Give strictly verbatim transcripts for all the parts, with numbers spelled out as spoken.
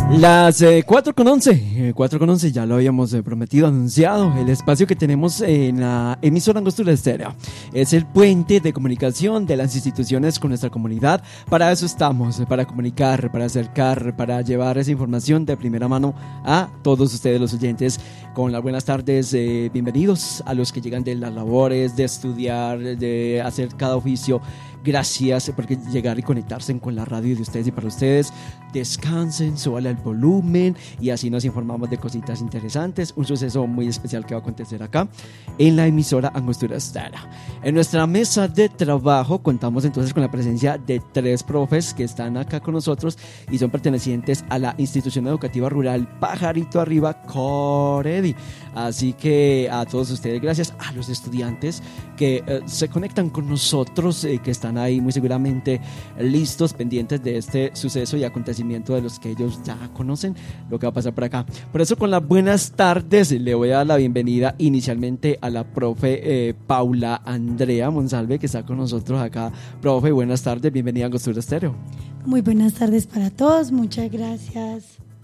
Las eh, cuatro con once, eh, cuatro con once, ya lo habíamos eh, prometido, anunciado. El espacio que tenemos en la emisora Angostura Estéreo es el puente de comunicación de las instituciones con nuestra comunidad. Para eso estamos, eh, para comunicar, para acercar, para llevar esa información de primera mano a todos ustedes los oyentes. Con las buenas tardes, eh, bienvenidos a los que llegan de las labores, de estudiar, de hacer cada oficio. Gracias por llegar y conectarse con la radio de ustedes y para ustedes. Descansen, súbale al volumen y así nos informamos de cositas interesantes. Un suceso muy especial que va a acontecer acá en la emisora Angostura Estéreo. En nuestra mesa de trabajo contamos entonces con la presencia de tres profes que están acá con nosotros y son pertenecientes a la institución educativa rural Pajarito Arriba Coredi. Así que a todos ustedes, gracias a los estudiantes que eh, se conectan con nosotros, eh, que están ahí muy seguramente listos, pendientes de este suceso y acontecimiento de los que ellos ya conocen lo que va a pasar por acá. Por eso, con las buenas tardes, le voy a dar la bienvenida inicialmente a la profe eh, Paula Andrea Monsalve, que está con nosotros acá. Profe, buenas tardes, bienvenida a Angostura Estéreo. Muy buenas tardes para todos, muchas gracias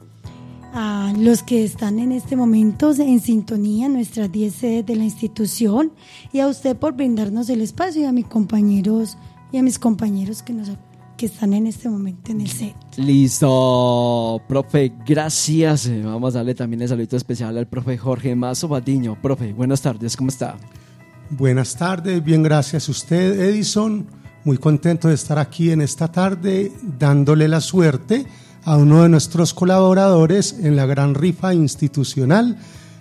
a los que están en este momento en sintonía en nuestras diez sedes de la institución y a usted por brindarnos el espacio y a mis compañeros y a mis compañeros que nos que están en este momento en el set. Listo, profe, gracias. Vamos a darle también el saludo especial al profe Jorge Mazo Badiño. Profe, buenas tardes, ¿cómo está? Buenas tardes, bien, gracias a usted, Edison. Muy contento de estar aquí en esta tarde dándole la suerte a uno de nuestros colaboradores en la gran rifa institucional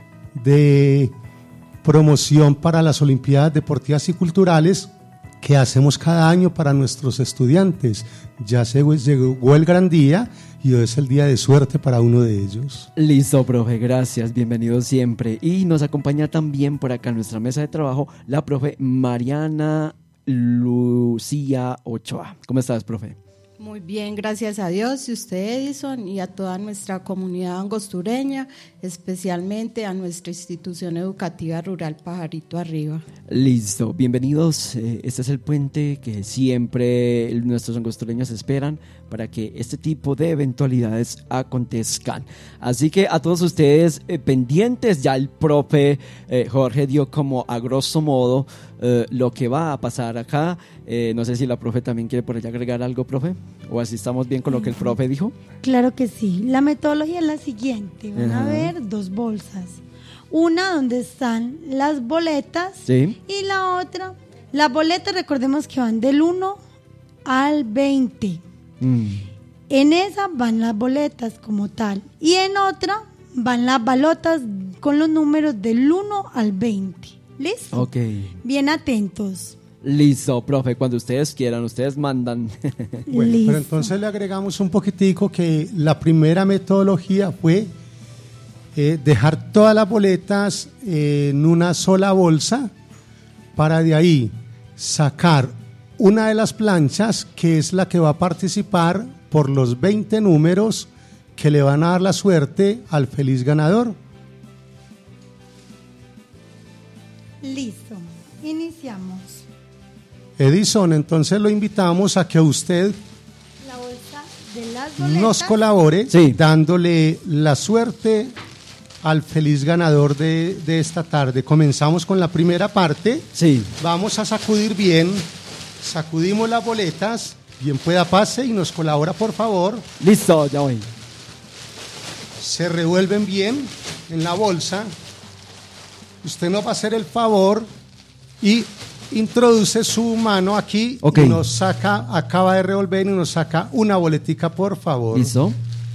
de promoción para las Olimpiadas Deportivas y Culturales que hacemos cada año para nuestros estudiantes. Ya se llegó el gran día y hoy es el día de suerte para uno de ellos. Listo, profe, gracias, bienvenido siempre. Y nos acompaña también por acá en nuestra mesa de trabajo la profe Mariana Lucía Ochoa. ¿Cómo estás, profe? Muy bien, gracias a Dios y usted, Edison, y a toda nuestra comunidad angostureña, especialmente a nuestra institución educativa rural Pajarito Arriba. Listo, bienvenidos. Este es el puente que siempre nuestros angostureños esperan para que este tipo de eventualidades acontezcan. Así que a todos ustedes eh, pendientes, ya el profe eh, Jorge dio como a grosso modo eh, lo que va a pasar acá. Eh, no sé si la profe también quiere por allá agregar algo, profe, o así estamos bien con lo que el profe dijo. Claro que sí, la metodología es la siguiente, van uh-huh. a ver dos bolsas, una donde están las boletas sí. y la otra, las boletas recordemos que van del uno al veinte, mm. en esa van las boletas como tal y en otra van las balotas con los números del uno al veinte, ¿listo? Ok. Bien atentos. Listo, profe, cuando ustedes quieran, ustedes mandan. Bueno, Listo. Pero entonces le agregamos un poquitico que la primera metodología fue eh, dejar todas las boletas eh, en una sola bolsa para de ahí sacar una de las planchas que es la que va a participar por los veinte números que le van a dar la suerte al feliz ganador. Listo, iniciamos. Edison, entonces lo invitamos a que usted la bolsa de las boletas nos colabore sí. dándole la suerte al feliz ganador de, de esta tarde. Comenzamos con la primera parte. Sí. Vamos a sacudir bien, sacudimos las boletas, bien pueda pase y nos colabora por favor. Listo, ya voy. Se revuelven bien en la bolsa. Usted nos va a hacer el favor y introduce su mano aquí okay. y nos saca, acaba de revolver y nos saca una boletica, por favor. ¿Listo?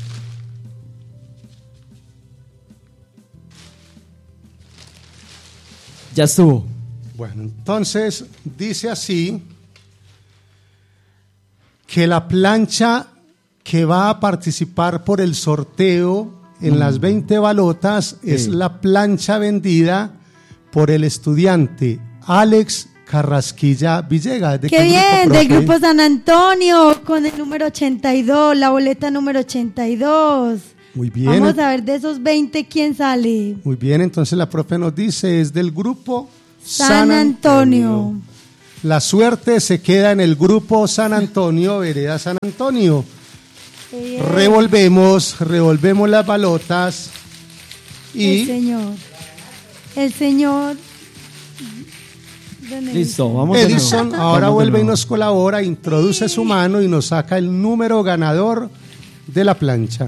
Ya estuvo. Bueno, entonces dice así que la plancha que va a participar por el sorteo en mm. las veinte balotas sí. es la plancha vendida por el estudiante Alex Carrasquilla Villegas. ¿De qué, qué bien, grupo, del grupo San Antonio, con el número ochenta y dos, la boleta número ochenta y dos. Muy bien. Vamos a ver de esos veinte quién sale. Muy bien, entonces la profe nos dice, es del grupo San, San Antonio. Antonio. La suerte se queda en el grupo San Antonio, vereda San Antonio. Eh, Revolvemos, revolvemos las balotas y El Señor. El Señor. Listo, vamos de Edison nuevo. ahora Vamos de vuelve y nuevo. nos colabora, introduce su mano y nos saca el número ganador de la plancha.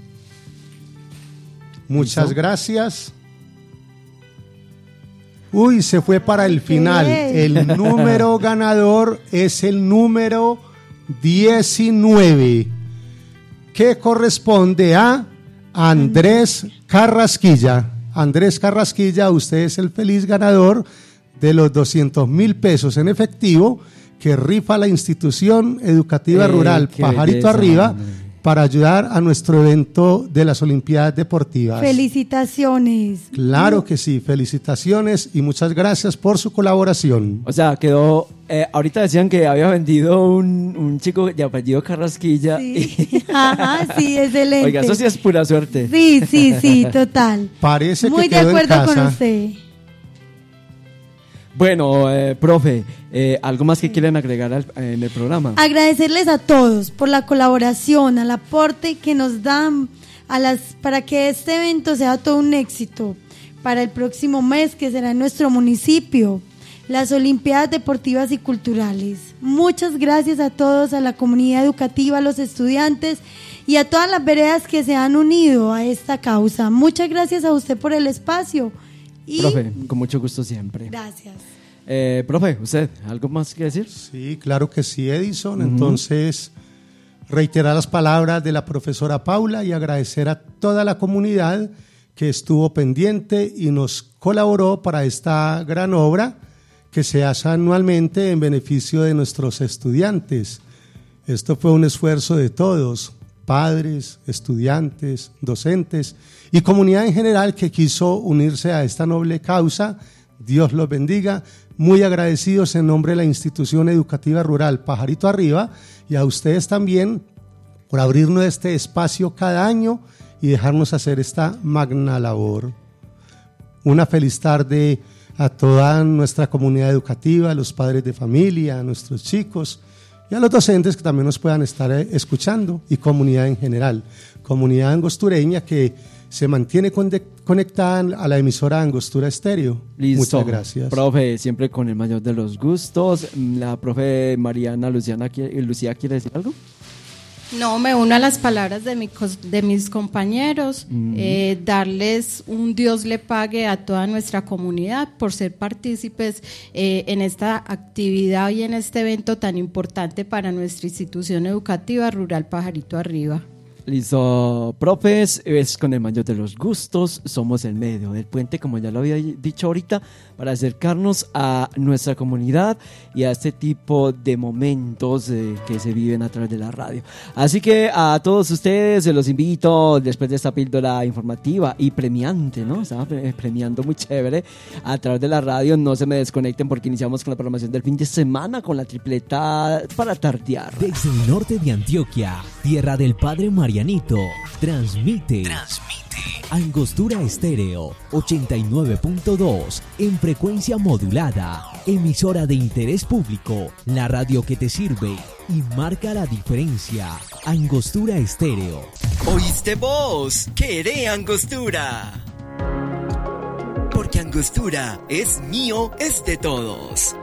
Muchas ¿Listo? gracias. Uy, se fue para el final. bien. El número ganador es el número diecinueve, que corresponde a Andrés Carrasquilla. Andrés Carrasquilla, usted es el feliz ganador de los doscientos mil pesos en efectivo que rifa la institución educativa Eh, rural qué Pajarito belleza, Arriba hombre. para ayudar a nuestro evento de las Olimpiadas Deportivas. Felicitaciones. Claro que sí, felicitaciones y muchas gracias por su colaboración. O sea, quedó. Eh, ahorita decían que había vendido un, un chico de apellido Carrasquilla. Sí. y- Ajá, sí, excelente. Oiga, eso sí es pura suerte. Sí, sí, sí, total. Parece Muy que de quedó en acuerdo con casa. usted. Bueno, eh, profe, eh, ¿algo más que quieren agregar al- en el programa? Agradecerles a todos por la colaboración, al aporte que nos dan a las, para que este evento sea todo un éxito para el próximo mes, que será en nuestro municipio, las Olimpiadas Deportivas y Culturales. Muchas gracias a todos, a la comunidad educativa, a los estudiantes y a todas las veredas que se han unido a esta causa. Muchas gracias a usted por el espacio. Y Profe, con mucho gusto siempre. gracias. Eh, profe, ¿usted algo más que decir? Sí, claro que sí, Edison. Entonces, reiterar las palabras de la profesora Paula y agradecer a toda la comunidad que estuvo pendiente y nos colaboró para esta gran obra que se hace anualmente en beneficio de nuestros estudiantes. Esto fue un esfuerzo de todos, padres, estudiantes, docentes y comunidad en general que quiso unirse a esta noble causa. Dios los bendiga. Muy agradecidos en nombre de la Institución Educativa Rural Pajarito Arriba y a ustedes también por abrirnos este espacio cada año y dejarnos hacer esta magna labor. Una feliz tarde a toda nuestra comunidad educativa, a los padres de familia, a nuestros chicos y a los docentes que también nos puedan estar eh, escuchando y comunidad en general. Comunidad angostureña que se mantiene conde- conectada a la emisora Angostura Estéreo. Listo. Muchas gracias. Profe, siempre con el mayor de los gustos. La profe Mariana Luciana, ¿quiere- Lucía, ¿quiere decir algo? No, me uno a las palabras de, mi, cos- de mis compañeros, eh, darles un Dios le pague a toda nuestra comunidad por ser partícipes eh, en esta actividad y en este evento tan importante para nuestra institución educativa rural Pajarito Arriba. Listo, profes, es con el mayor de los gustos, somos el medio del puente, como ya lo había dicho ahorita, para acercarnos a nuestra comunidad y a este tipo de momentos eh, que se viven a través de la radio. Así que a todos ustedes se los invito, después de esta píldora informativa y premiante, ¿no? Estaba pre- premiando muy chévere a través de la radio, no se me desconecten porque iniciamos con la programación del fin de semana con la tripleta para tardear. Desde el norte de Antioquia, tierra del Padre Marianito, transmite, transmite Angostura Estéreo ochenta y nueve punto dos en frecuencia modulada, emisora de interés público, la radio que te sirve y marca la diferencia. Angostura Estéreo. ¿Oíste vos? ¡Queré Angostura! Porque Angostura es mío, es de todos.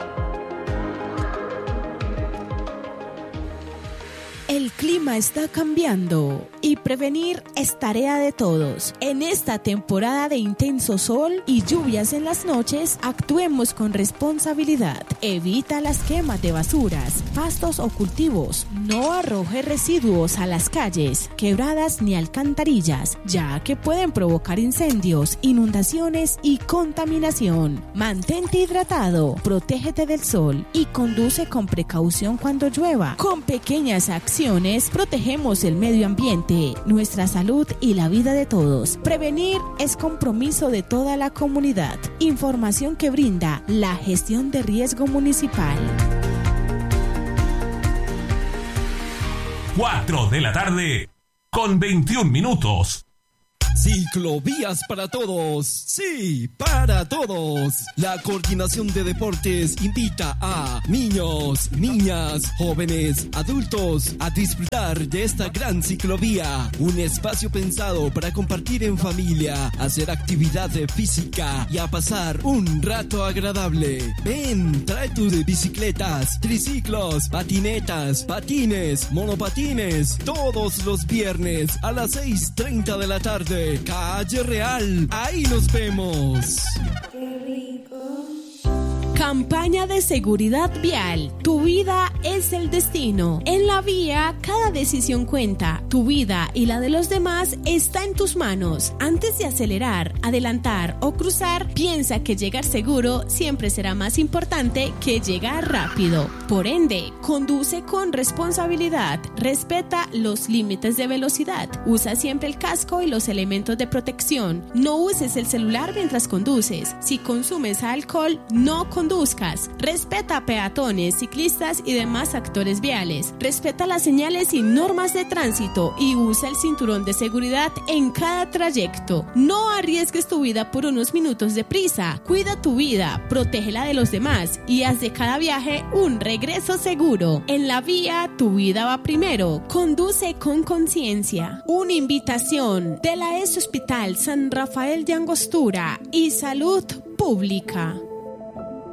El clima está cambiando y prevenir es tarea de todos. En esta temporada de intenso sol y lluvias en las noches, actuemos con responsabilidad. Evita las quemas de basuras, pastos o cultivos. No arroje residuos a las calles, quebradas ni alcantarillas, ya que pueden provocar incendios, inundaciones y contaminación. Mantente hidratado, protégete del sol y conduce con precaución cuando llueva. Con pequeñas acciones protegemos el medio ambiente, nuestra salud y la vida de todos. Prevenir es compromiso de toda la comunidad. Información que brinda la gestión de riesgo municipal. cuatro de la tarde con veintiún minutos. Ciclovías para todos, sí, para todos. La Coordinación de Deportes invita a niños, niñas, jóvenes, adultos a disfrutar de esta gran ciclovía. Un espacio pensado para compartir en familia, hacer actividad física y a pasar un rato agradable. Ven, trae tus bicicletas, triciclos, patinetas, patines, monopatines, todos los viernes a las seis treinta de la tarde. Calle Real, ahí nos vemos. Qué rico. Campaña de seguridad vial. Tu vida es el destino. En la vía, cada decisión cuenta. Tu vida y la de los demás está en tus manos. Antes de acelerar, adelantar o cruzar, piensa que llegar seguro siempre será más importante que llegar rápido. Por ende, conduce con responsabilidad. Respeta los límites de velocidad. Usa siempre el casco y los elementos de protección. No uses el celular mientras conduces. Si consumes alcohol, no conduzcas. Respeta a peatones, ciclistas y demás actores viales. Respeta las señales y normas de tránsito y usa el cinturón de seguridad en cada trayecto. No arriesgues tu vida por unos minutos de prisa. Cuida tu vida, protege la de los demás y haz de cada viaje un regreso seguro. En la vía, tu vida va primero. Conduce con conciencia. Una invitación de la E S Hospital San Rafael de Angostura y Salud Pública.